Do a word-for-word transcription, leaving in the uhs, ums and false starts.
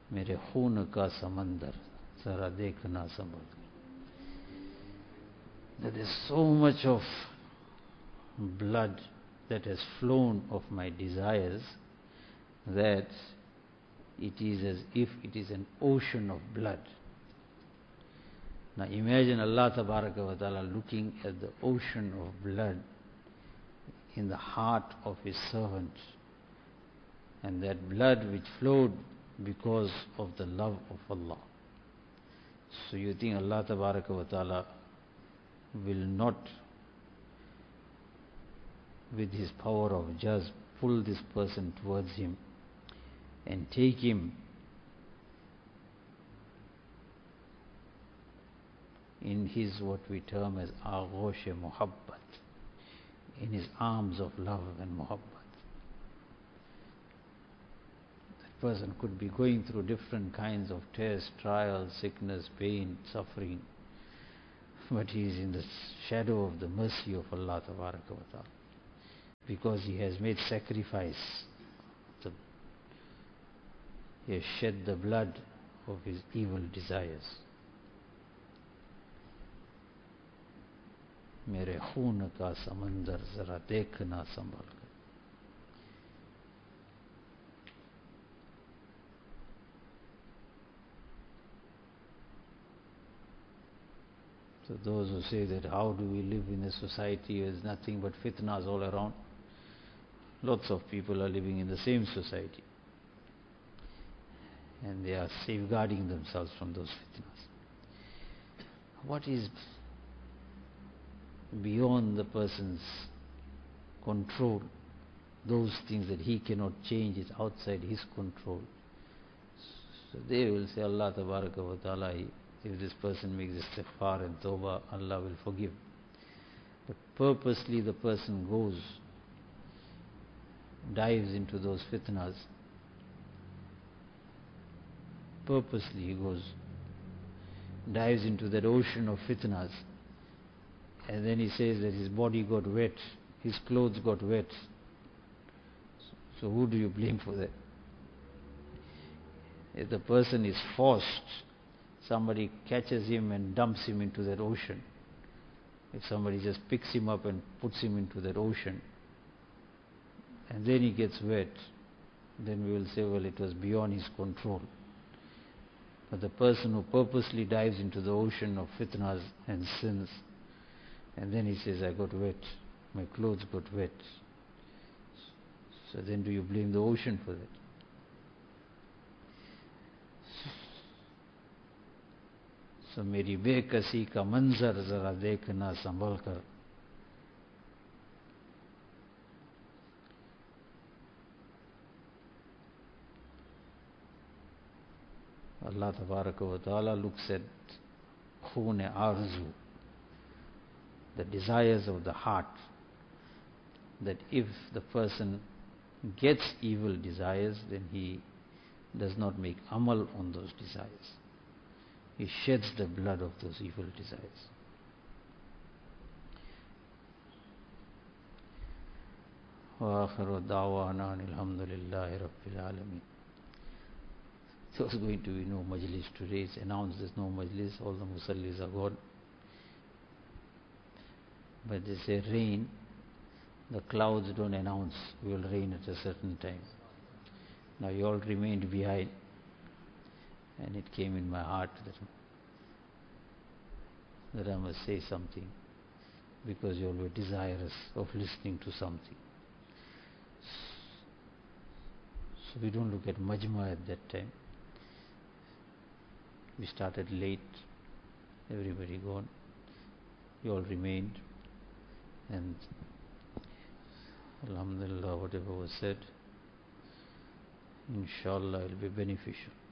मेरे खून का समंदर जरा देखना संभल कर. There is so much of blood that has flown of my desires that it is as if it is an ocean of blood. Now imagine Allah Tabaraka wa Ta'ala looking at the ocean of blood in the heart of His servant, and that blood which flowed because of the love of Allah. So you think Allah Tabaraka wa Ta'ala will not, with His power of jazb, pull this person towards Him and take him in His, what we term as aghosh muhabbat, in His arms of love and muhabbat. That person could be going through different kinds of tests, trials, sickness, pain, suffering, but he is in the shadow of the mercy of Allah Tabaraka wa Ta'ala, because he has made sacrifice. The, he has shed the blood of his evil desires. मेरे खून का समंदर जरा देखना संभल कर. So those who say that how do we live in a society where there's nothing but fitnas all around, lots of people are living in the same society and they are safeguarding themselves from those fitnas. What is beyond the person's control, those things that he cannot change, is outside his control. So they will say, Allah Tabaraka wa Ta'ala, if this person makes istighfar and tawbah, Allah will forgive. But purposely the person goes, dives into those fitnas. Purposely he goes, dives into that ocean of fitnas, and then he says that his body got wet, his clothes got wet. So who do you blame for that? If the person is forced, somebody catches him and dumps him into that ocean, if somebody just picks him up and puts him into that ocean, and then he gets wet, then we will say, well, it was beyond his control. But the person who purposely dives into the ocean of fitnas and sins, and then he says, I got wet, my clothes got wet. So then do you blame the ocean for that? So मेरी बेकसी का मंजर जरा देखना संभल कर. Allah Tabaraka wa Ta'ala looks at khun arzu, the desires of the heart, that if the person gets evil desires, then he does not make amal on those desires. He sheds the blood of those evil desires. وآخر دعوانا أن الحمد لله رب العالمين. There's going to be no majlis today. It's announced there's no majlis. All the musallis are gone. But they say rain. The clouds don't announce we will rain at a certain time. Now you all remained behind, and it came in my heart that, that I must say something, because you all were desirous of listening to something. So we don't look at majma at that time. We started late, everybody gone, you all remained, and alhamdulillah, whatever was said, inshallah, it will be beneficial.